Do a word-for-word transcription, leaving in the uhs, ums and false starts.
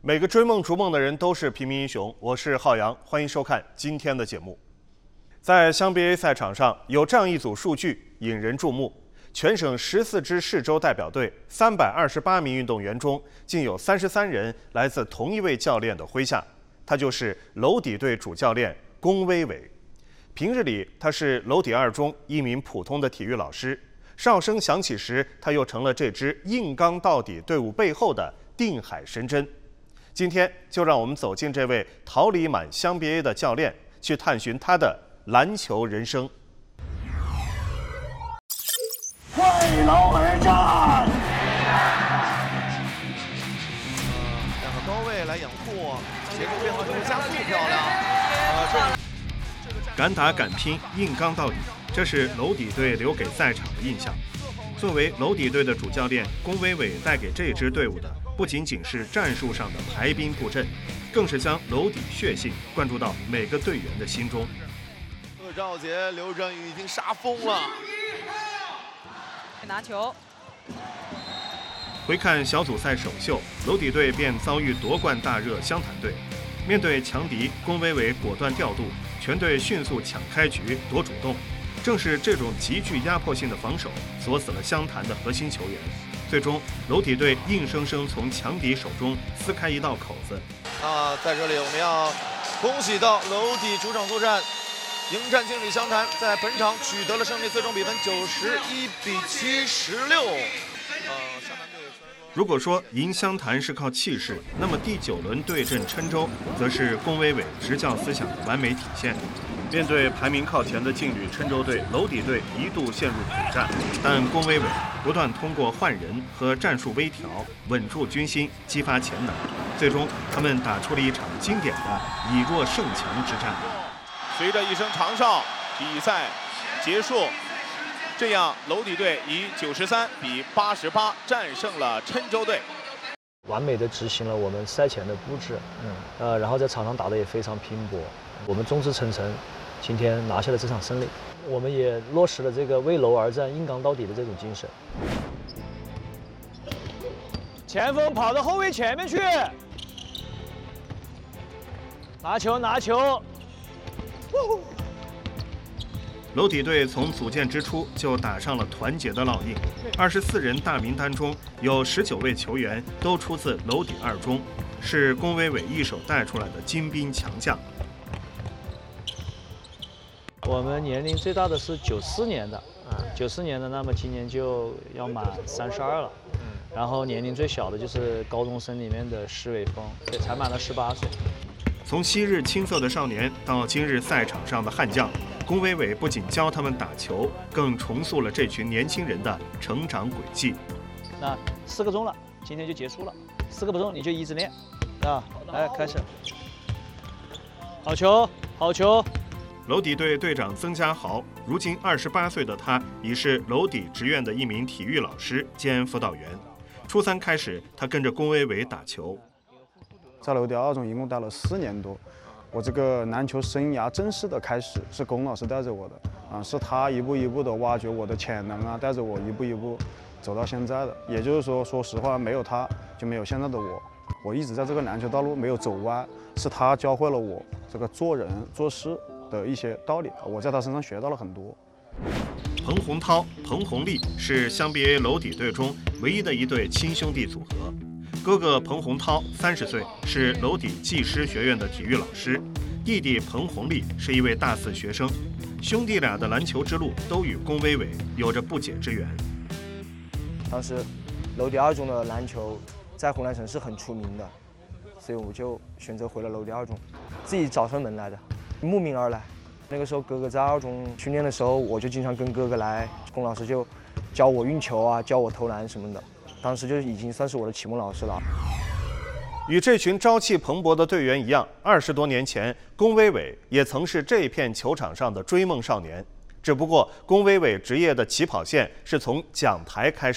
每个追梦逐梦的人都是平民英雄，我是浩洋，欢迎收看今天的节目。在乡 B A 赛场上，有这样一组数据引人注目：全省十四支市州代表队三百二十八名运动员中，竟有三十三人来自同一位教练的麾下，他就是娄底队主教练龚威伟。平日里，他是娄底二中一名普通的体育老师。哨声响起时，他又成了这支硬刚到底队伍背后的定海神针。今天就让我们走进这位桃李满乡 B A 的教练，去探寻他的篮球人生。 为娄而战。 两个高位来养护，节奏变化之后加速漂亮。呃，这敢打敢拼，硬刚到底，这是娄底队留给赛场的印象。作为娄底队的主教练，龚威伟带给这支队伍的不仅仅是战术上的排兵布阵，更是将娄底血性灌注到每个队员的心中。 贺兆杰、刘振宇已经杀疯了。 拿球。 回看小组赛首秀，娄底队便遭遇夺冠大热湘潭队。面对强敌，龚威伟果断调度，全队迅速抢开局夺主动。正是这种极具压迫性的防守，锁死了湘潭的核心球员。最终，娄底队硬生生从强敌手中撕开一道口子。 那在这里，我们要恭喜到娄底主场作战，迎战劲旅湘潭，在本场取得了胜利，最终比分九十一比七十六。呃，湘潭队。 如果说赢湘潭是靠气势，那么第九轮对阵郴州，则是龚威伟执教思想的完美体现。面对排名靠前的劲旅郴州队，娄底队一度陷入苦战，但龚威伟不断通过换人和战术微调，稳住军心，激发潜能。最终，他们打出了一场经典的以弱胜强之战。 随着一声长哨，比赛结束。这样，娄底队以九十三比八十八战胜了郴州队， 完美的执行了我们赛前的布置，嗯，呃，然后在场上打得也非常拼搏，我们众志成城，今天拿下了这场胜利。我们也落实了这个为娄而战、硬刚到底的这种精神。前锋跑到后卫前面去，拿球拿球。 娄底队从组建之初就打上了团结的烙印，二十四人大名单中有十九位球员都出自娄底二中，是龚威伟一手带出来的精兵强将。 我们年龄最大的是九四年的啊，九四年的，那么今年就要满三十二了。然后年龄最小的就是高中生里面的施伟峰，对，才满了十八岁。 从昔日青涩的少年到今日赛场上的悍将，龚威伟不仅教他们打球，更重塑了这群年轻人的成长轨迹。 那四个钟了，今天就结束了。四个不钟你就一直练，啊，来开始。好球，好球！ 娄底队队长曾家豪，如今二十八岁的他已是娄底职院的一名体育老师兼辅导员。初三开始，他跟着龚威伟打球。 在娄底二中一共待了四年多。我这个篮球生涯正式的开始是龚老师带着我的，啊，是他一步一步的挖掘我的潜能啊，带着我一步一步走到现在的。也就是说，说实话，没有他就没有现在的我。我一直在这个篮球道路没有走歪，是他教会了我这个做人做事的一些道理，我在他身上学到了很多。 彭洪涛、彭洪立是乡 B A 娄底队中唯一的一对亲兄弟组合。哥哥彭洪涛三十岁，是娄底技师学院的体育老师；弟弟彭洪立是一位大四学生。兄弟俩的篮球之路都与龚威伟有着不解之缘。 当时娄底二中的篮球在湖南省是很出名的，所以我就选择回了娄底二中，自己找上门来的，慕名而来。那个时候哥哥在二中训练的时候，我就经常跟哥哥来，龚老师就教我运球啊，教我投篮什么的。当时就已经算是我的启蒙老师了。 与这群朝气蓬勃的队员一样，二十多年前，龚威伟也曾是这片球场上的追梦少年。只不过，龚威伟职业的起跑线是从讲台开始